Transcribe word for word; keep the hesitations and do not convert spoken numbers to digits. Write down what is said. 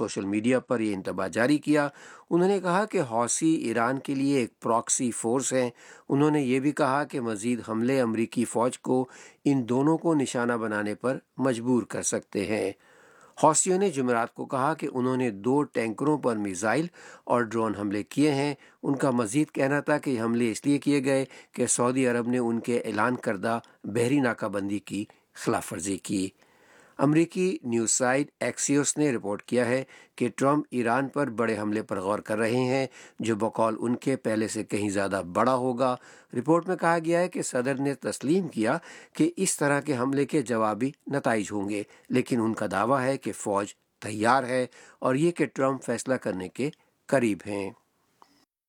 Social media पर ये इंतबा जारी किया। उन्होंने कहा कि हौसी ईरान के लिए एक प्रॉक्सी फोर्स हैं। उन्होंने ये भी कहा कि मज़ीद हमले अमरीकी फ़ौज को इन दोनों को निशाना बनाने पर मजबूर कर सकते हैं। हौसियों ने जुमेरात को कहा कि उन्होंने दो टैंकरों पर मिसाइल और ड्रोन हमले किए हैं। उनका मजीद कहना था कि हमले इसलिए किए गए कि सऊदी अरब ने उनके ऐलान करदा बहरी नाकाबंदी की खिलाफ वर्जी की। अमरीकी न्यूज़ साइट एक्सियोस ने रिपोर्ट किया है कि ट्रंप ईरान पर बड़े हमले पर गौर कर रहे हैं, जो बकौल उनके पहले से कहीं ज़्यादा बड़ा होगा। रिपोर्ट में कहा गया है कि सदर ने तस्लीम किया कि इस तरह के हमले के जवाबी नताइज होंगे, लेकिन उनका दावा है कि फ़ौज तैयार है और ये कि ट्रंप फैसला करने के करीब हैं।